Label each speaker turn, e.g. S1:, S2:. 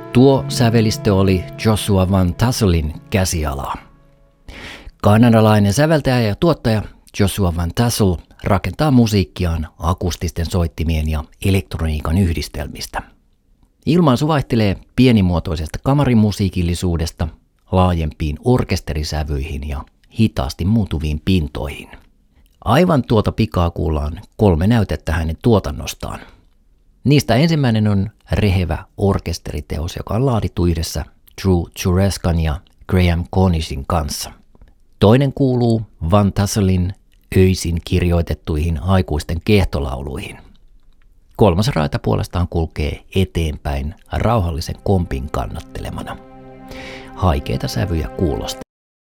S1: Tuo sävelistö oli Joshua Van Tasselin käsialaa. Kanadalainen säveltäjä ja tuottaja Joshua Van Tassel rakentaa musiikkiaan akustisten soittimien ja elektroniikan yhdistelmistä. Ilmaisu vaihtelee pienimuotoisesta kamarimusiikillisuudesta laajempiin orkesterisävyihin ja hitaasti muutuviin pintoihin. Aivan tuota pikaa kuullaan 3 näytettä hänen tuotannostaan. Niistä ensimmäinen on rehevä orkesteriteos, joka on laadittu yhdessä Drew Jureskan ja Graham Cornishin kanssa. Toinen kuuluu Van Tasselin öisin kirjoitettuihin aikuisten kehtolauluihin. 3. raita puolestaan kulkee eteenpäin rauhallisen kompin kannattelemana. Haikeita sävyjä kuulostaa.